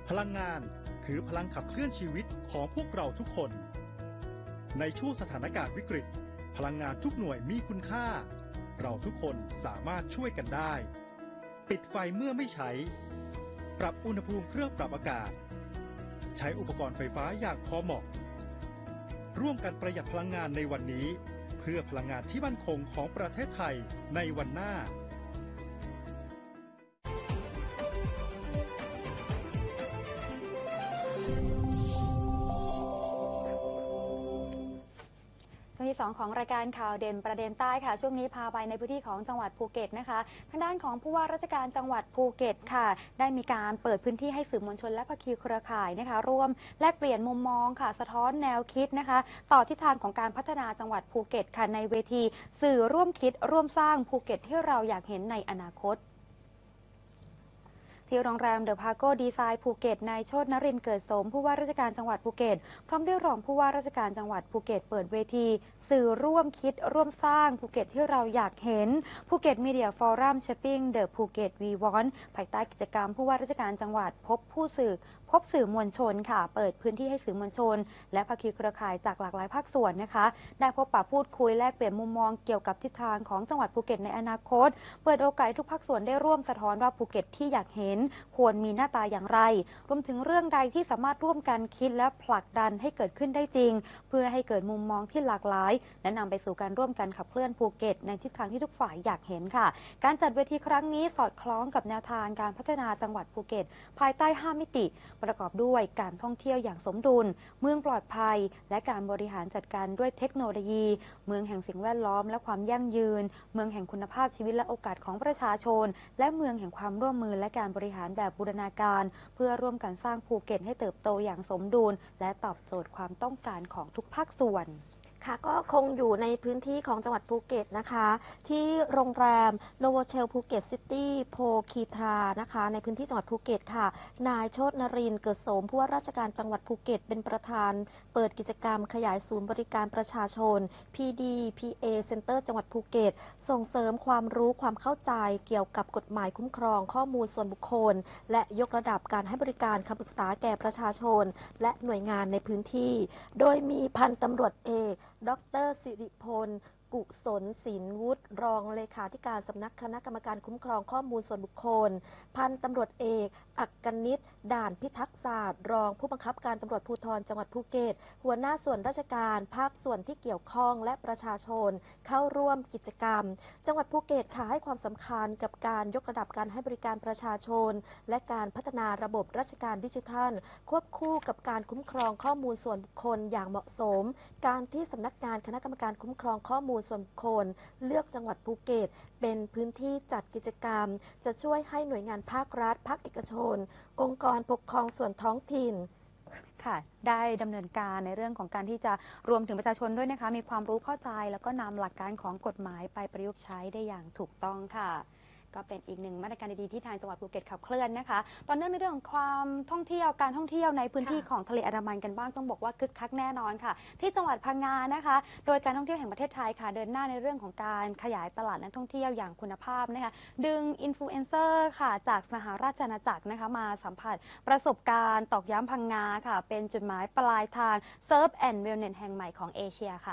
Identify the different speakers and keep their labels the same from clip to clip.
Speaker 1: พลังงานคือพลังขับเคลื่อนชีวิตของพวกเราทุกคนในช่วงสถานการณ์วิกฤตพลังงานทุกหน่วยมีคุณค่าเราทุกคนสามารถช่วยกันได้ปิดไฟเมื่อไม่ใช้ปรับอุณหภูมิเครื่องปรับอากาศใช้อุปกรณ์ไฟฟ้าอย่างพอเหมาะร่วมกันประหยัดพลังงานในวันนี้เพื่อพลังงานที่มั่นคงของประเทศไทยในวันหน้า
Speaker 2: ช่วงที่2ของรายการข่าวเด่นประเด็นใต้ค่ะช่วงนี้พาไปในพื้นที่ของจังหวัดภูเก็ตนะคะทางด้านของผู้ว่าราชการจังหวัดภูเก็ตค่ะได้มีการเปิดพื้นที่ให้สื่อมวลชนและภาคีเครือข่ายนะคะร่วมแลกเปลี่ยนมุมมองค่ะสะท้อนแนวคิดนะคะต่อทิศทางของการพัฒนาจังหวัดภูเก็ตค่ะในเวทีสื่อร่วมคิดร่วมสร้างภูเก็ตที่เราอยากเห็นในอนาคตที่โรงแรมเดอะพาโกดีไซน์ภูเก็ตนายโชตินรินทร์เกิดสมผู้ว่าราชการจังหวัดภูเก็ตพร้อมด้วยรองผู้ว่าราชการจังหวัดภูเก็ตเปิดเวทีสื่อร่วมคิดร่วมสร้างภูเก็ตที่เราอยากเห็นภูเก็ตมีเดียฟอรัมเชปปิ้งเดอะภูเก็ตวีวอนภายใต้กิจกรรมผู้ว่าราชการจังหวัดพบสื่อมวลชนค่ะเปิดพื้นที่ให้สื่อมวลชนและภาคีเครือข่ายจากหลากหลายภาคส่วนนะคะได้พบปะพูดคุยแลกเปลี่ยนมุมมองเกี่ยวกับทิศทางของจังหวัดภูเก็ตในอนาคตเปิดโอกาสให้ทุกภาคส่วนได้ร่วมสะท้อนว่าภูเก็ตที่อยากเห็นควรมีหน้าตาอย่างไรรวมถึงเรื่องใดที่สามารถร่วมกันคิดและผลักดันให้เกิดขึ้นได้จริงเพื่อให้เกิดมุมมองที่หลากหลายและนำไปสู่การร่วมกันขับเคลื่อนภูเก็ตในทิศทางที่ทุกฝ่ายอยากเห็นค่ะการจัดเวทีครั้งนี้สอดคล้องกับแนวทางการพัฒนาจังหวัดภูเก็ตภายใต้5มิติประกอบด้วยการท่องเที่ยวอย่างสมดุลเมืองปลอดภัยและการบริหารจัดการด้วยเทคโนโลยีเมืองแห่งสิ่งแวดล้อมและความยั่งยืนเมืองแห่งคุณภาพชีวิตและโอกาสของประชาชนและเมืองแห่งความร่วมมือและการบริหารแบบบูรณาการเพื่อร่วมกันสร้างภูเก็ตให้เติบโตอย่างสมดุลและตอบโจทย์ความต้องการของทุกภาคส่วน
Speaker 3: ค่ะก็คงอยู่ในพื้นที่ของจังหวัดภูเก็ตนะคะที่โรงแรมโนโวเทลภูเก็ตซิตี้โพคีทรานะคะในพื้นที่จังหวัดภูเก็ตค่ะนายโชตินรินทร์เกิดสมผู้ว่าราชการจังหวัดภูเก็ตเป็นประธานเปิดกิจกรรมขยายศูนย์บริการประชาชน PDPA Center จังหวัดภูเก็ตส่งเสริมความรู้ความเข้าใจเกี่ยวกับกฎหมายคุ้มครองข้อมูลส่วนบุคคลและยกระดับการให้บริการคำปรึกษาแก่ประชาชนและหน่วยงานในพื้นที่โดยมีพันตำรวจเอกดร.สิริพลกุศลศิลวุฒิรองเลขาธิการสำนักคณะกรรมการคุ้มครองข้อมูลส่วนบุคคลพันตำรวจเอกอักกนิษฐ์ด่านพิทักษ์ศาสตร์รองผู้บังคับการตำรวจภูธรจังหวัดภูเก็ตหัวหน้าส่วนราชการภาคส่วนที่เกี่ยวข้องและประชาชนเข้าร่วมกิจกรรมจังหวัดภูเก็ตค่ะให้ความสำคัญกับการยกระดับการให้บริการประชาชนและการพัฒนาระบบราชการดิจิทัลควบคู่กับการคุ้มครองข้อมูลส่วนบุคคลอย่างเหมาะสมการที่สำนักงานคณะกรรมการคุ้มครองข้อมูลส่วนบุคคลเลือกจังหวัดภูเก็ตเป็นพื้นที่จัดกิจกรรมจะช่วยให้หน่วยงานภาครัฐภาคเอกชนองค์กรปกครองส่วนท้องถิ่น
Speaker 2: ค่ะได้ดำเนินการในเรื่องของการที่จะรวมถึงประชาชนด้วยนะคะมีความรู้เข้าใจแล้วก็นำหลักการของกฎหมายไปประยุกต์ใช้ได้อย่างถูกต้องค่ะก็เป็นอีกหนึ่งมาตรการดีๆที่ทางจังหวัดภูเก็ตขับเคลื่อนนะคะตอนนี้ในเรื่องของความท่องเที่ยวการท่องเที่ยวในพื้นที่ของทะเลอันดามันกันบ้างต้องบอกว่าคึกคักแน่นอนค่ะที่จังหวัดพังงานะคะโดยการท่องเที่ยวแห่งประเทศไทยค่ะเดินหน้าในเรื่องของการขยายตลาดนักท่องเที่ยวอย่างคุณภาพนะคะดึงอินฟลูเอนเซอร์ค่ะจากสหราชอาณาจักรนะคะมาสัมผัสประสบการณ์ตอกย้ำพังงาค่ะเป็นจุดหมายปลายทางเซิร์ฟแอนด์เวลเนสแห่งใหม่ของเอเชียค่ะ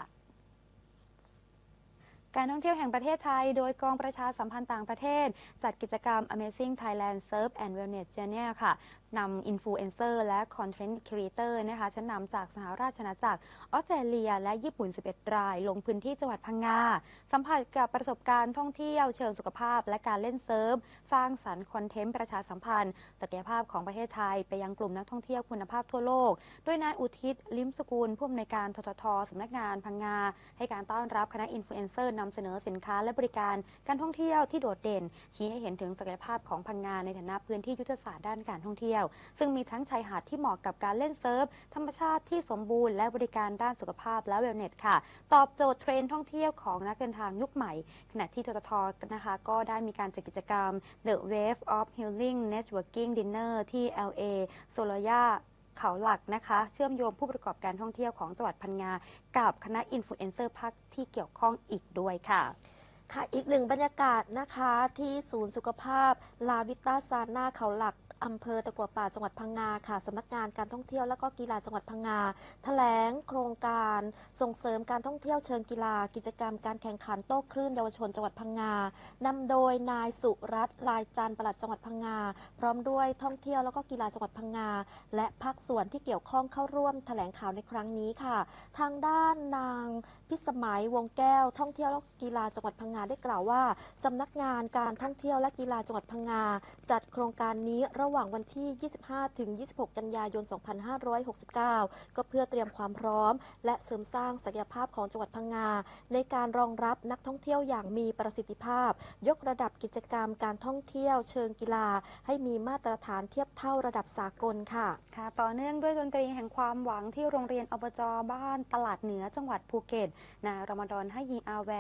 Speaker 2: การท่องเที่ยวแห่งประเทศไทยโดยกองประชาสัมพันธ์ต่างประเทศจัดกิจกรรม Amazing Thailand Surf and Wellness Journey ค่ะนำอินฟลูเอนเซอร์และคอนเทนต์ครีเอเตอร์นะคะชั้นนำจากสหราชอาณาจักรออสเตรเลียและญี่ปุ่น11รายลงพื้นที่จังหวัดพังงาสัมผัสกับประสบการณ์ท่องเที่ยวเชิงสุขภาพและการเล่นเซิร์ฟสร้างสรรค์คอนเทนต์ประชาสัมพันธ์ศักยภาพของประเทศไทยไปยังกลุ่มนักท่องเที่ยวคุณภาพทั่วโลกด้วยนายอุทิศลิ้มสกุลผู้อำนวยการทททสำนักงานพังงาให้การต้อนรับคณะอินฟลูเอนเซอร์นำเสนอสินค้าและบริการการท่องเที่ยวที่โดดเด่นชี้ให้เห็นถึงศักยภาพของพังงาในฐานะพื้นที่ยุทธศาสตร์ด้านการท่องเที่ยวซึ่งมีทั้งชายหาดที่เหมาะกับการเล่นเซิร์ฟธรรมชาติที่สมบูรณ์และบริการด้านสุขภาพและเวลเนสค่ะตอบโจทย์เทรนด์ท่องเที่ยวของนักเดินทางยุคใหม่ขณะที่ทททนะคะก็ได้มีการจัดกิจกรรม The Wave of Healing Networking Dinner ที่ LA โซโลยาเขาหลักนะคะเชื่อมโยงผู้ประกอบการท่องเที่ยวของจังหวัดพังงากับคณะอินฟลูเอนเซอร์ภาคที่เกี่ยวข้องอีกด้วยค่ะ
Speaker 3: ค่ะอีกหนึ่งบรรยากาศนะคะที่ศูนย์สุขภาพลาวิต้าซาน่าเขาหลักอำเภอตะกั่วป่าจังหวัดพังงาค่ะสำนักงานการท่องเที่ยวและก็กีฬาจังหวัดพังงาแถลงโครงการส่งเสริมการท่องเที่ยวเชิงกีฬากิจกรรมการแข่งขันโต้คลื่นเยาวชนจังหวัดพังงานำโดยนายสุรัตน์ลายจันทร์ปลัดจังหวัดพังงาพร้อมด้วยท่องเที่ยวแล้วก็กีฬาจังหวัดพังงาและภาคส่วนที่เกี่ยวข้องเข้าร่วมแถลงข่าวในครั้งนี้ค่ะทางด้านนางพิสมัยวงแก้วท่องเที่ยวและกีฬาจังหวัดพังงาได้กล่าวว่าสำนักงานการท่องเที่ยวและกีฬาจังหวัดพังงาจัดโครงการนี้ระหว่างวันที่ 25 ถึง 26 กันยายน 2569 ก็เพื่อเตรียมความพร้อมและเสริมสร้างศักยภาพของจังหวัดพังงาในการรองรับนักท่องเที่ยวอย่างมีประสิทธิภาพยกระดับกิจกรรมการท่องเที่ยวเชิงกีฬาให้มีมาตรฐานเทียบเท่าระดับสากลค่ะ
Speaker 2: ค่ะต่อเนื่องด้วยดนตรีแห่งความหวังที่โรงเรียนอบจบ้านตลาดเหนือจังหวัดภูเก็ตนายรอมฎอนให้ยีอาแว